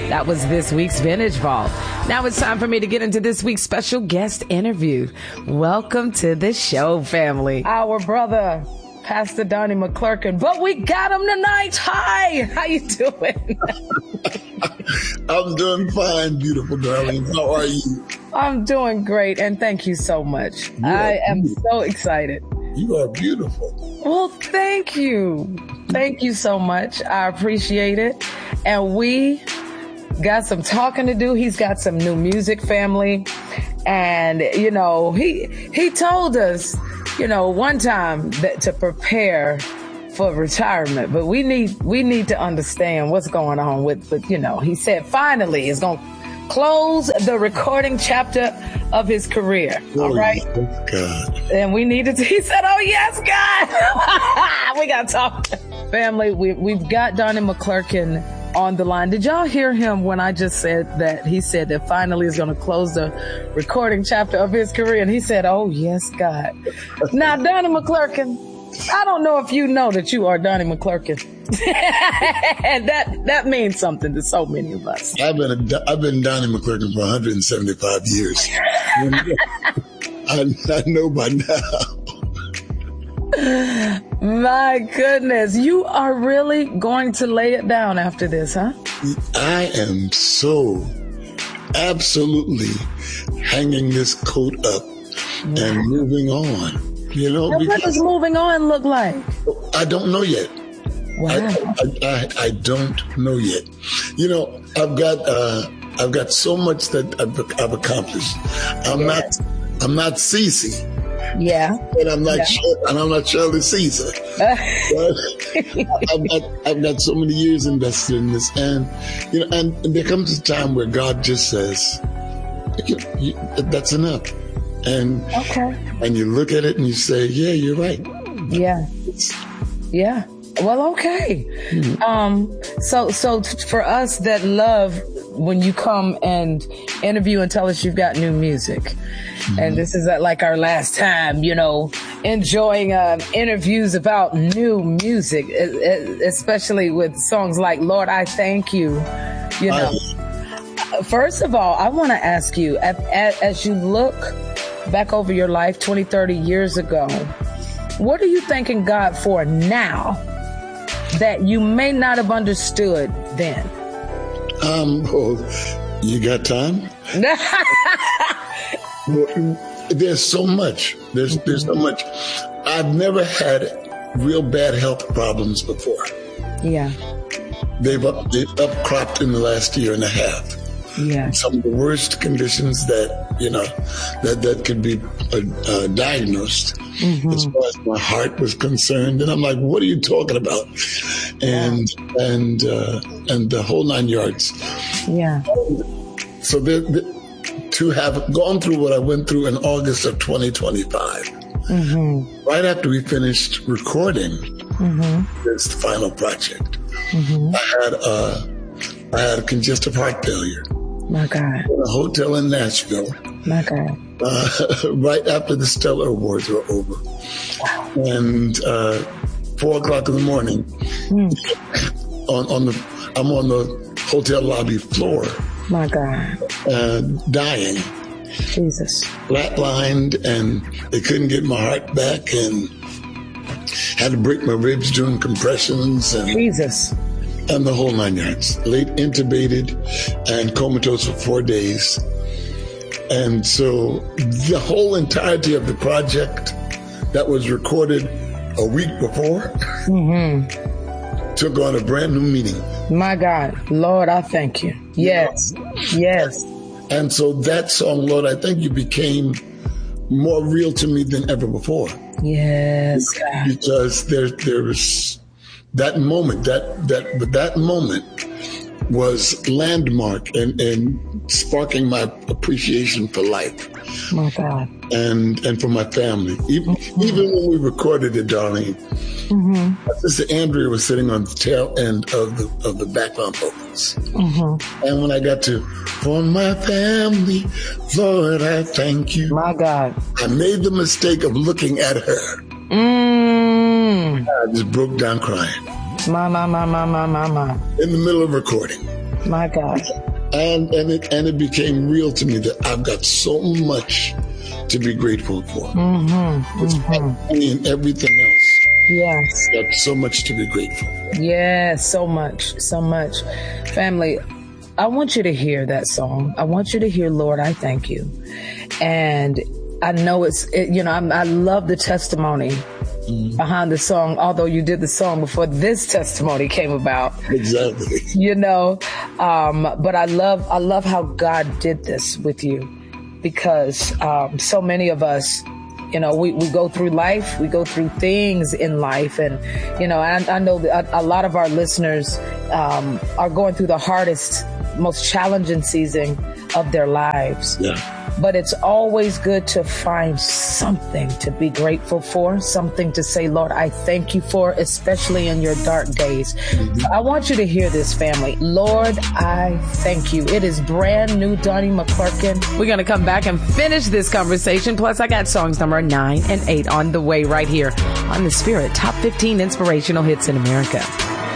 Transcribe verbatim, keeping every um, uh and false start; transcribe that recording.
That was this week's Vintage Vault. Now it's time for me to get into this week's special guest interview. Welcome to the show, family. Our brother, Pastor Donnie McClurkin, but we got him tonight. Hi, how you doing? I'm doing fine, beautiful darling. How are you? I'm doing great, and thank you so much. I am so excited. You are beautiful. Well, thank you. Thank you so much. I appreciate it. And we got some talking to do. He's got some new music, family. And, you know, he he told us, you know, one time that to prepare for retirement, but we need we need to understand what's going on with, with you know, he said finally is going to close the recording chapter of his career. Oh, all right. Yes, God. And we needed to, he said, oh, yes, God. We got to talk. Family, we, we've got Donnie McClurkin on the line. Did y'all hear him when I just said that he said that finally is going to close the recording chapter of his career? And he said, oh, yes, God. Now, Donnie McClurkin, I don't know if you know that you are Donnie McClurkin. And that that means something to so many of us. I've been a, I've been Donnie McClurkin for one hundred seventy-five years. I, I know by now. My goodness, you are really going to lay it down after this, huh? I am so absolutely hanging this coat up yeah. and moving on. You know, now, what does moving on look like? I don't know yet. Wow. I, I, I, I don't know yet. You know, I've got uh, I've got so much that I've, I've accomplished. I'm yeah. not I'm not Cece. Yeah. And I'm not yeah. Sh- and I'm not Shirley Caesar. I've got I've got so many years invested in this, and you know, and, and there comes a time where God just says, you, you, "That's enough." And okay. and you look at it and you say, yeah, you're right. Yeah. It's, yeah. Well, okay. Mm-hmm. Um, so, so t- for us that love when you come and interview and tell us you've got new music, mm-hmm. and this is uh, like our last time, you know, enjoying uh, interviews about new music, especially with songs like Lord, I Thank You, you know. I- First of all, I want to ask you, as, as you look back over your life twenty, thirty years ago, what are you thanking God for now that you may not have understood then? Um, well, you got time? Well, there's so much. There's there's so much. I've never had real bad health problems before. Yeah. They've up they've upcropped in the last year and a half. Yeah. Some of the worst conditions that, you know, that, that could be uh, uh, diagnosed mm-hmm. as far as my heart was concerned. And I'm like, what are you talking about? And, yeah. and, uh, and the whole nine yards. Yeah. So the, the, to have gone through what I went through in August of twenty twenty-five, mm-hmm. right after we finished recording mm-hmm. this final project, mm-hmm. I had, uh, I had congestive heart failure. My God. In a hotel in Nashville. My God. Uh, right after the Stellar Awards were over. Wow. And uh, four o'clock in the morning, mm. on, on the I'm on the hotel lobby floor. My God. Uh, dying. Jesus. Flatlined, and they couldn't get my heart back, and had to break my ribs doing compressions. And Jesus. And the whole nine yards. Late intubated and comatose for four days. And so the whole entirety of the project that was recorded a week before mm-hmm. took on a brand new meaning. My God. Lord, I thank you. Yes. Yes. And so that song, Lord, I Thank You, became more real to me than ever before. Yes, God. Because there, there was... That moment, that that but that moment was landmark and, and sparking my appreciation for life. My God. And and for my family. Even, mm-hmm. even when we recorded it, Darlene, mm-hmm. my sister Andrea was sitting on the tail end of the of the background vocals. Mm-hmm. And when I got to For My Family, Lord, I Thank You. My God. I made the mistake of looking at her. Mm. I just broke down crying. My, my, my, my, my, my, my. In the middle of recording. My God. And and it and it became real to me that I've got so much to be grateful for. Mm-hmm, it's mm-hmm. in everything else. Yes. I've got so much to be grateful for. Yeah, so much, so much. Family, I want you to hear that song. I want you to hear, Lord, I thank you. And I know it's, it, you know, I'm, I love the testimony mm-hmm. behind the song, although you did the song before this testimony came about. Exactly. You know, um, but I love, I love how God did this with you, because um, so many of us, you know, we, we go through life, we go through things in life. And, you know, I, I know that a, a lot of our listeners um, are going through the hardest, most challenging season of their lives. Yeah. But it's always good to find something to be grateful for, something to say, Lord, I thank you for, especially in your dark days. Mm-hmm. So I want you to hear this, family. Lord, I thank you. It is brand new, Donnie McClurkin. We're going to come back and finish this conversation. Plus, I got songs number nine and eight on the way right here on the Spirit Top fifteen Inspirational Hits in America.